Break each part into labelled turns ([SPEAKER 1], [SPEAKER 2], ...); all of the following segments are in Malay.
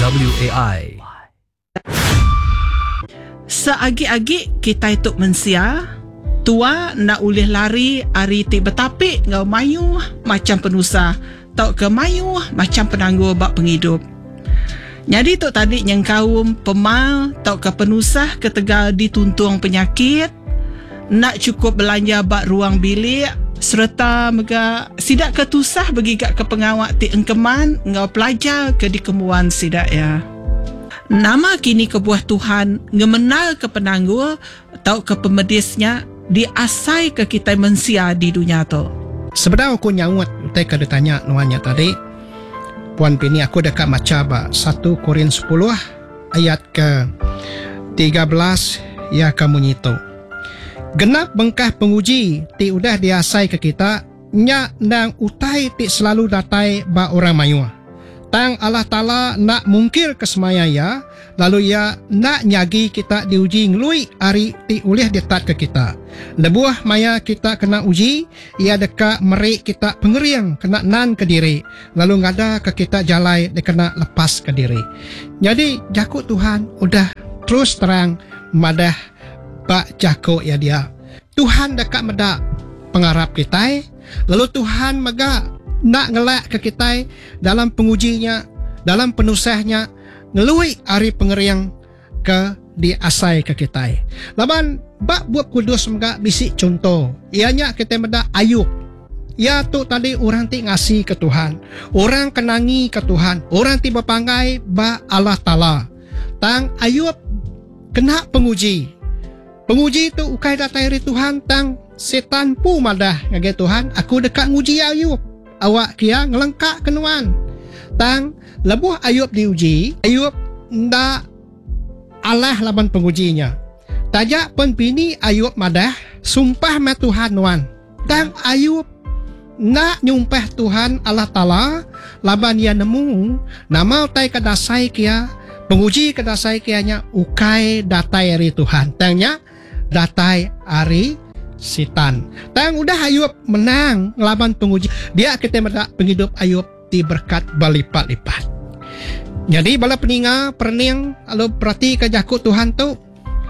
[SPEAKER 1] WAI.
[SPEAKER 2] Seagi-agi kita itu mensia, tua nak ulih lari ari ti betapik ngau mayu macam penusah, tau ke mayu macam penangguh bak penghidup. Jadi tu tadi yang kaum pemal tau ke penusah ketegal dituntung penyakit, nak cukup belanja bak ruang bilik, serta mega sidak ketusah bagi gak ke pengawak ti engkeman ngau pelajar ke dikemuan sidak ya. Nama kini kebuah Tuhan ngemenal ke penangguh atau ke pemedisnya diasai ke kita mensia di dunia tu.
[SPEAKER 3] Sebenarnya aku nyawat utai kada tanya nuanya tadi. Puan Pini aku dekat baca ba 1 Korin 10 ayat ke 13 ya kamu nyito. Genap bengkah penguji ti udah diasai ke kita nya nang utai ti selalu datai ba orang mayua. Tang Allah Ta'ala nak mungkir kesemaya ya, lalu ya nak nyagi kita diuji ngelui hari ti ulih detat ke kita. Lebuah maya kita kena uji, ia dekat merik kita pengeriang kena nan ke diri, lalu ngada ke kita jalai dia kena lepas ke diri. Jadi jakut Tuhan udah terus terang madah bak jakut ya dia. Tuhan dekat medak pengarap kita, lalu Tuhan mega nak ngelak ke kita dalam pengujinya, dalam penusahnya, ngelui hari pengeriang ke diasai ke kita. Laban bak buat kudus mega bisik contoh. Ianya kita meda Ayub. Ya tu tadi orang ti ngasih ke Tuhan, orang kenangi ke Tuhan, orang ti berpangai ba Allah Ta'ala. Tang Ayub kena penguji. Penguji tu ukai datai dari Tuhan tang setan pu madah ngage Tuhan, aku dekat nguji Ayub. Awak kia ngelengkak kenuan. Tang lebuh Ayub diuji, Ayub ndak Allah laban pengujinya. Tajak penpini Ayub madah sumpah ma Tuhan nuan. Tang Ayub nak nyumpah Tuhan Allah Ta'ala laban ia nemu nama utai kadasai kia penguji kadasai kianya ukai datai ari Tuhan. Tangnya datai ari Sitan. Tang udah Ayub menang ngelaban penguji. Dia kita mendak penghidup Ayub di berkat berlipat-lipat. Jadi bala peninga perning kalau perhati ke jakut Tuhan tu.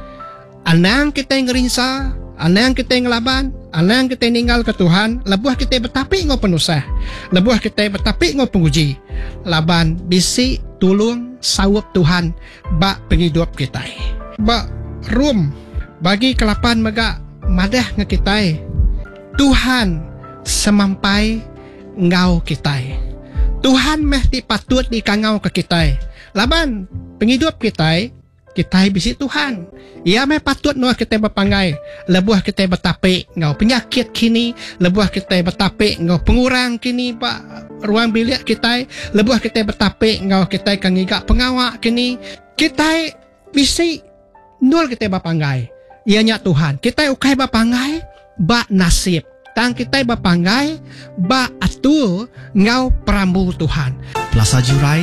[SPEAKER 3] Anang kita ngerinsa, anang kita ngelaban, anang kita ninggal ke Tuhan, lebuah kita bertapik ngau penusah. Lebuah kita bertapik ngau penguji. Laban bisi tulung sawap Tuhan bak penghidup kita. Bak rum bagi kelapan mega madah ngekitai Tuhan semampai ngau kitai. Tuhan mesti patut dikangau ke kitai. Laban penghidup kitai bisi Tuhan. Ia meh patut nuah kita berpangai. Lebuah kita bertapik ngau penyakit kini, lebuah kita bertapik ngau pengurang kini pak ruang bilik kitai, lebuah kita bertapik ngau kitai kangigak pengawak kini. Kitai bisi nul kita berpangai. Ianya Tuhan, kita ukai bapangai ba nasib. Tang kita bapangai ba atul ngau perambu Tuhan.
[SPEAKER 4] Plaza Jurai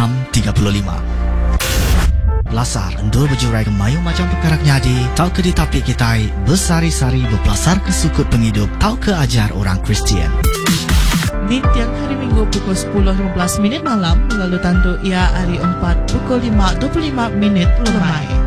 [SPEAKER 4] 6.35. Lasar endul berjurai ke mayu macam perkarak nyadi, tau ke ditapik kita bersari-sari berpelasar ke sukut penghidup, tau ke ajar orang Kristian.
[SPEAKER 5] Di tiang hari Minggu pukul 10.15 malam, lalu tantu ia hari 4 pukul 5.25 lemai.